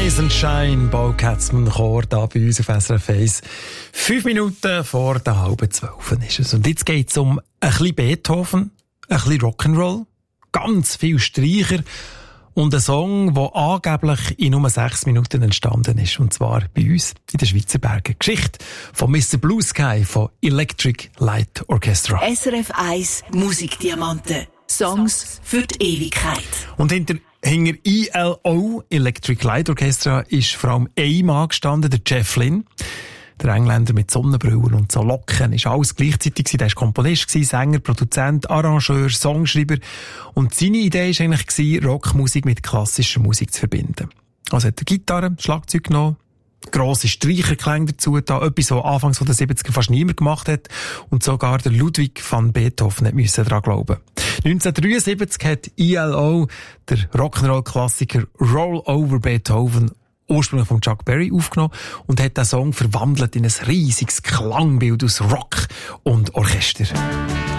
Rise and Shine, Bo Katzmann Chor da bei uns auf SRF 1. 5 Minuten vor der 11:30 ist es. Und jetzt geht es um ein bisschen Beethoven, ein bisschen Rock'n'Roll, ganz viel Streicher und ein Song, der angeblich in nur 6 Minuten entstanden ist. Und zwar bei uns in den Schweizer Bergen. Geschichte von Mr. Blue Sky von Electric Light Orchestra. SRF 1 Musikdiamanten. Songs für die Ewigkeit. Und hinter ELO, Electric Light Orchestra, ist vor allem ein Mann gestanden, der Jeff Lynne. Der Engländer mit Sonnenbrillen und so Locken. Ist alles gleichzeitig. Der war Komponist, Sänger, Produzent, Arrangeur, Songschreiber. Und seine Idee war eigentlich, Rockmusik mit klassischer Musik zu verbinden. Also hat er Gitarre, Schlagzeug genommen, grosse Streicherklänge dazu, etwas, was anfangs der 70er fast niemand gemacht hat. Und sogar der Ludwig van Beethoven musste daran glauben. 1973 hat ELO, der Rock'n'Roll-Klassiker Roll Over Beethoven, ursprünglich von Chuck Berry aufgenommen und hat den Song verwandelt in ein riesiges Klangbild aus Rock und Orchester.